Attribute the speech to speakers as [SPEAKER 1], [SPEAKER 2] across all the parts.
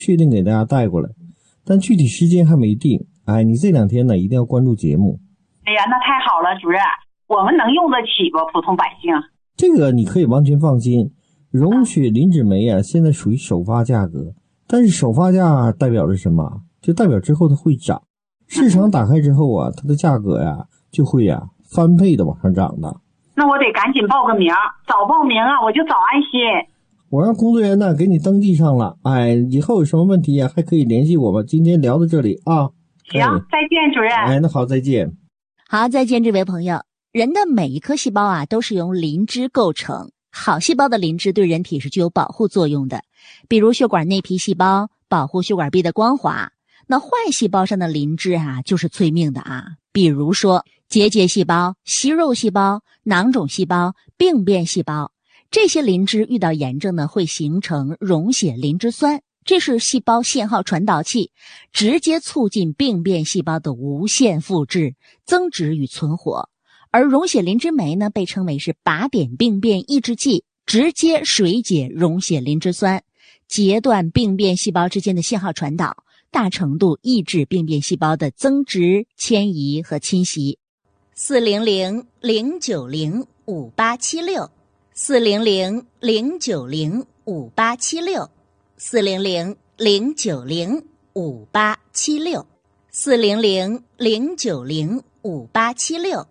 [SPEAKER 1] 确定给大家带过来，但具体时间还没定。哎，你这2天呢一定要关注节目。
[SPEAKER 2] 哎呀，那太好了，主任，我们能用得起不？普通百姓。
[SPEAKER 1] 这个你可以完全放心，溶血磷脂酶啊，现在属于首发价格，但是首发价代表着什么？就代表之后它会涨，市场打开之后啊，它的价格呀就会翻倍的往上涨的。
[SPEAKER 2] 那我得赶紧报个名，早报名啊，我就早安心。
[SPEAKER 1] 我让工作人员呢给你登记上了，哎，以后有什么问题啊，还可以联系我们。今天聊到这里啊，
[SPEAKER 2] 行，再见，主任。
[SPEAKER 1] 哎，那好，再见。
[SPEAKER 3] 好，再见，这位朋友。人的每一颗细胞啊，都是由磷脂构成。好细胞的磷脂对人体是具有保护作用的，比如血管内皮细胞保护血管壁的光滑。那坏细胞上的磷脂啊，就是催命的啊，比如说结节细胞、息肉细胞、囊肿细胞、病变细胞。这些磷脂遇到炎症呢，会形成溶血磷脂酸，这是细胞信号传导器，直接促进病变细胞的无限复制、增殖与存活。而溶血磷脂酶呢，被称为是靶点病变抑制剂，直接水解溶血磷脂酸，截断病变细胞之间的信号传导，大程度抑制病变细胞的增殖、迁移和侵袭。400-090-5876 400-090-5876 400-090-5876 400-090-5876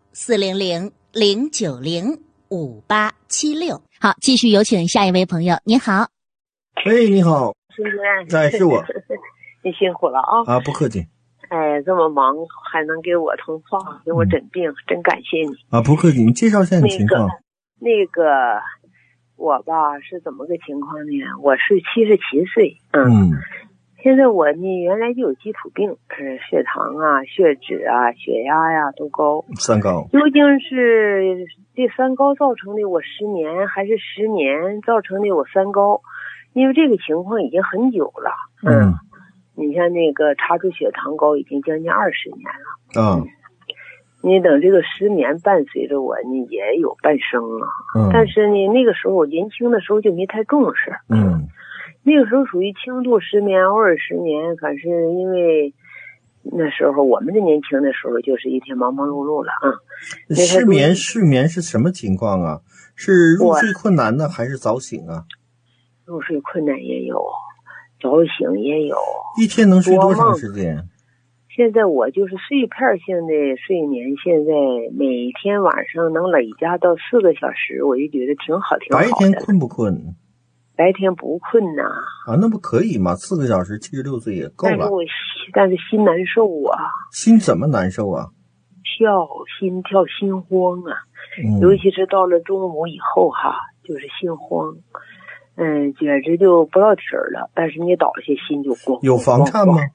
[SPEAKER 3] 400-090-5876。好，继续有请下一位朋友。你好。
[SPEAKER 1] 哎，你好。
[SPEAKER 4] 主任。
[SPEAKER 1] 哎，是我。
[SPEAKER 4] 你辛苦了啊。
[SPEAKER 1] 啊，不客气。
[SPEAKER 4] 哎，这么忙还能给我通话，给我诊病，真感谢你。
[SPEAKER 1] 啊，不客气。你介绍一下你情况。
[SPEAKER 4] 那个我吧是怎么个情况呢？我是77岁。现在我呢原来就有基础病，血糖啊、血脂啊、血压呀都高，
[SPEAKER 1] 三高。
[SPEAKER 4] 究竟是这三高造成的我失眠，还是失眠造成的我三高？因为这个情况已经很久了。你像那个查出血糖高已经将近20年了。你等这个失眠伴随着我呢也有半生啊。但是呢那个时候我年轻的时候就没太重视。那个时候属于轻度失眠，偶尔失眠，反是因为那时候我们这年轻的时候就是一天忙忙碌碌了啊。
[SPEAKER 1] 失眠是什么情况啊？是入睡困难呢，还是早醒啊？
[SPEAKER 4] 入睡困难也有，早醒也有。
[SPEAKER 1] 一天能睡多长时间？
[SPEAKER 4] 现在我就是碎片性的睡眠，现在每天晚上能累加到4个小时，我就觉得挺好挺好的。
[SPEAKER 1] 白天困不困？
[SPEAKER 4] 白天不困呐。
[SPEAKER 1] 那不可以吗？4个小时，76岁也够了。
[SPEAKER 4] 但是心难受啊。
[SPEAKER 1] 心怎么难受啊？
[SPEAKER 4] 心跳心慌啊。尤其是到了中午以后就是心慌。简直就不落体了。但是你倒下心就咣。
[SPEAKER 1] 有房颤吗？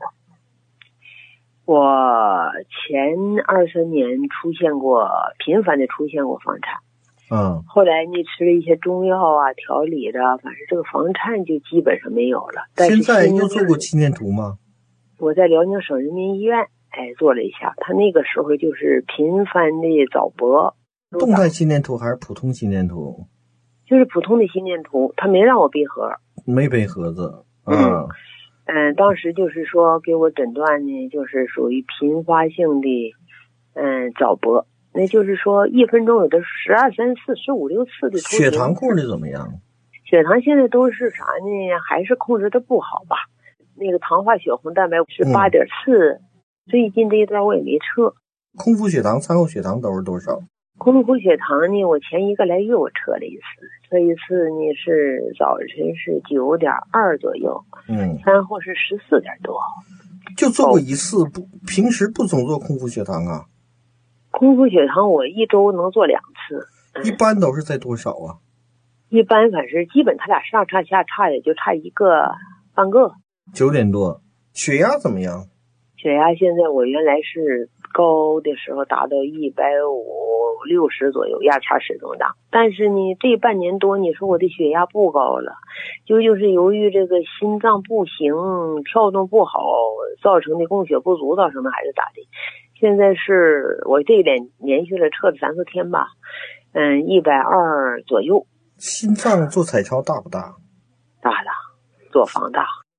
[SPEAKER 4] 我前2-3年频繁的出现过房颤。后来你吃了一些中药啊、调理的，反正这个房颤就基本上没有了。但是
[SPEAKER 1] 现在又做过心电图吗？
[SPEAKER 4] 我在辽宁省人民医院做了一下，他那个时候就是频繁的早搏。
[SPEAKER 1] 动态心电图还是普通心电图？
[SPEAKER 4] 就是普通的心电图，他没让我备盒。
[SPEAKER 1] 没备盒子。
[SPEAKER 4] 当时就是说给我诊断呢，就是属于频发性的早搏。那就是说1分钟有的12、3、4、15、6次的。
[SPEAKER 1] 血糖控制怎么样？
[SPEAKER 4] 血糖现在都是啥呢？还是控制的不好吧。那个糖化血红蛋白是8.4。最近这一段我也没测。
[SPEAKER 1] 空腹血糖、餐后血糖都是多少？
[SPEAKER 4] 空腹血糖呢，我前1个来月我测了一次，测一次呢是早晨是9.2左右，餐后是14点多。
[SPEAKER 1] 就做过一次，平时不总做空腹血糖啊？
[SPEAKER 4] 空腹血糖我1周能做2次。
[SPEAKER 1] 一般都是在多少啊？
[SPEAKER 4] 一般反正基本他俩上差下差也就差1个半个。
[SPEAKER 1] 9点多。血压怎么样？
[SPEAKER 4] 血压现在我原来是高的时候达到150/60左右，压差始终大。但是呢这半年多你说我的血压不高了，就是由于这个心脏不行，跳动不好造成的供血不足造成的还是咋的。现在是我这一连续了测了3、4天吧，120左右。
[SPEAKER 1] 心脏做彩超大不大？
[SPEAKER 4] 大的，做房大。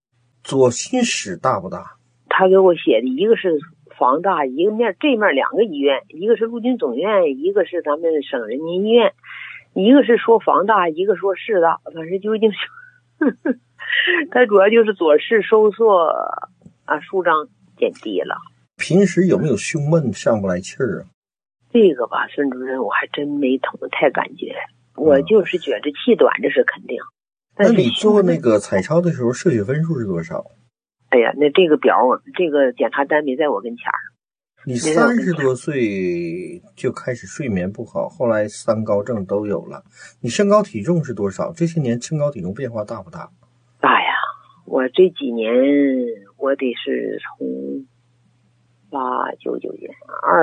[SPEAKER 1] 左心室大不大？
[SPEAKER 4] 他给我写的一个是房大，一个面这面2个医院，一个是陆军总院，一个是咱们省人民医院，一个是说房大，一个说室大，反正究竟是他主要就是左室收缩啊，舒张减低了。
[SPEAKER 1] 平时有没有胸闷上不来气儿啊？
[SPEAKER 4] 这个吧，孙主任，我还真没太感觉，我就是觉着气短，这是肯定。
[SPEAKER 1] 那你做那个彩超的时候，射血分数是多少？
[SPEAKER 4] 哎呀，那这个表，这个检查单没在我跟前儿。
[SPEAKER 1] 你30多岁就开始睡眠不好，后来3高症都有了。你身高体重是多少？这些年身高体重变化大不大？
[SPEAKER 4] 大呀，我这几年我得是从899年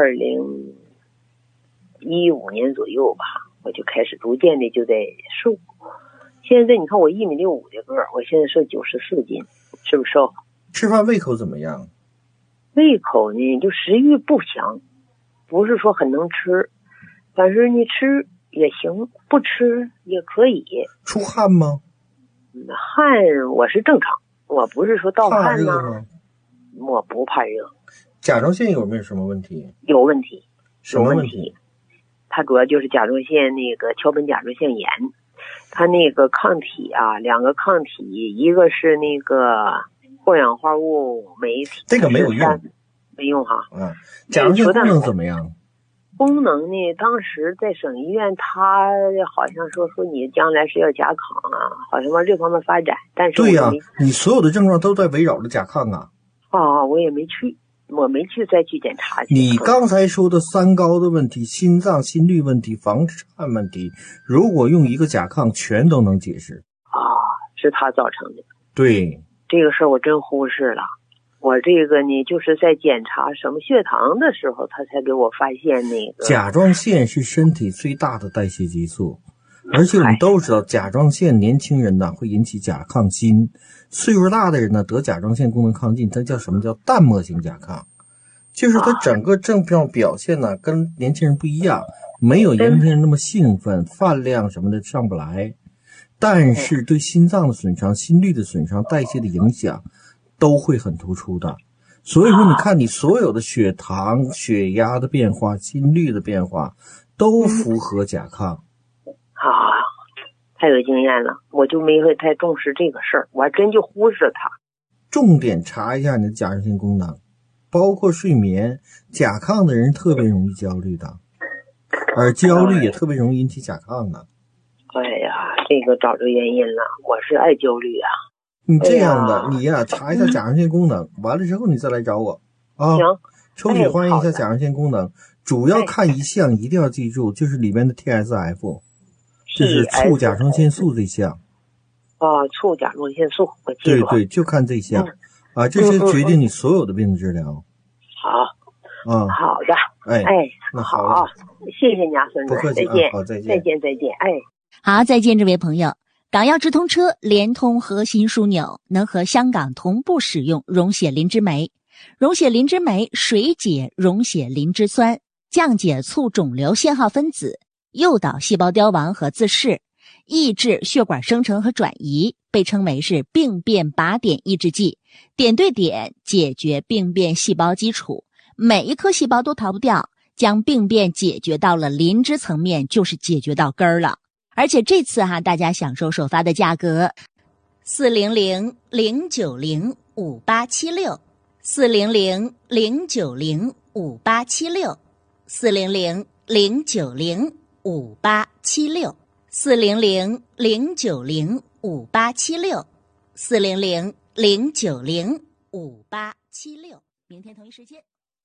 [SPEAKER 4] 2015年左右吧，我就开始逐渐的就在瘦。现在你看我1.65米的个儿，我现在瘦94斤，是不是瘦？
[SPEAKER 1] 吃饭胃口怎么样？
[SPEAKER 4] 胃口呢，就食欲不强，不是说很能吃，反正你吃也行，不吃也可以。
[SPEAKER 1] 出汗吗？
[SPEAKER 4] 汗我是正常，我不是说盗汗
[SPEAKER 1] 呢。
[SPEAKER 4] 我不怕热。
[SPEAKER 1] 甲状腺有没有什么问题？
[SPEAKER 4] 有问题，
[SPEAKER 1] 什么问题？
[SPEAKER 4] 它主要就是甲状腺那个桥本甲状腺炎，它那个抗体啊，2个抗体，一个是那个过氧化物酶体，
[SPEAKER 1] 这个没有用，
[SPEAKER 4] 没用哈。
[SPEAKER 1] 甲状腺功能怎么样？
[SPEAKER 4] 功能呢？当时在省医院，他好像说你将来是要甲亢啊，好像往这方面发展。但是
[SPEAKER 1] 对呀，你所有的症状都在围绕着甲亢啊。
[SPEAKER 4] 我也没去，我没去再去检查。
[SPEAKER 1] 你刚才说的3高的问题，心脏心律问题，房颤问题，如果用一个甲亢全都能解释。
[SPEAKER 4] 是他造成的。
[SPEAKER 1] 对，
[SPEAKER 4] 这个事儿我真忽视了。我这个呢，就是在检查什么血糖的时候，他才给我发现那个
[SPEAKER 1] 甲状腺是身体最大的代谢激素，而且我们都知道，甲状腺年轻人呢会引起甲亢心，岁数大的人呢得甲状腺功能亢进，它叫什么叫淡漠型甲亢，就是它整个症状表现呢跟年轻人不一样，没有年轻人那么兴奋，饭量什么的上不来，但是对心脏的损伤、心律的损伤、代谢的影响都会很突出的。所以说你看你所有的血糖、血压的变化、心率的变化都符合甲亢。
[SPEAKER 4] 太有经验了，我就没会太重视这个事儿，我还真就忽视它。
[SPEAKER 1] 重点查一下你的甲状腺功能，包括睡眠。甲亢的人特别容易焦虑的，而焦虑也特别容易引起甲亢的。
[SPEAKER 4] 哎呀，这个找着原因了，我是爱焦虑啊。
[SPEAKER 1] 你这样的，你呀查一下甲状腺功能，完了之后你再来找我啊。
[SPEAKER 4] 行，
[SPEAKER 1] 抽血还原一下甲状腺功能，主要看一项，一定要记住，就是里面的 TSF， 就是促甲状腺素这项。
[SPEAKER 4] 促甲状腺素，我记住了。
[SPEAKER 1] 对，就看这项这些决定你所有的病的治疗。
[SPEAKER 4] 好，好的，
[SPEAKER 1] 那
[SPEAKER 4] 好，谢谢你啊，孙主任，再见，
[SPEAKER 1] 好，再
[SPEAKER 4] 见，
[SPEAKER 3] 好，再见，这位朋友。港药直通车联通核心枢纽，能和香港同步使用溶血磷脂酶。溶血磷脂酶水解溶血磷脂酸，降解促肿瘤信号分子，诱导细胞凋亡和自噬，抑制血管生成和转移，被称为是病变靶点抑制剂，点对点解决病变细胞基础，每一颗细胞都逃不掉，将病变解决到了磷脂层面，就是解决到根儿了。而且这次大家享受首发的价格400-090-5876，400-090-5876，400-090-5876，明天同一时间。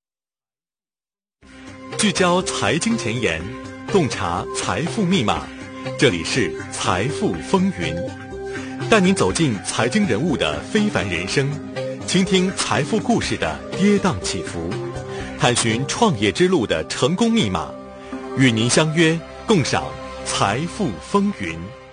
[SPEAKER 5] 聚焦财经前沿，洞察财富密码。这里是财富风云，带您走进财经人物的非凡人生，倾听财富故事的跌宕起伏，探寻创业之路的成功密码，与您相约共赏财富风云。